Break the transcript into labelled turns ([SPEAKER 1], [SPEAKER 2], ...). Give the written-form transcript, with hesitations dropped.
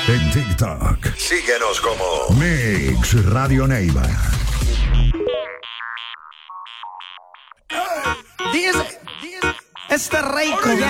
[SPEAKER 1] En TikTok.
[SPEAKER 2] Síguenos como
[SPEAKER 1] Mix Radio Neiva.
[SPEAKER 3] Dice, este rey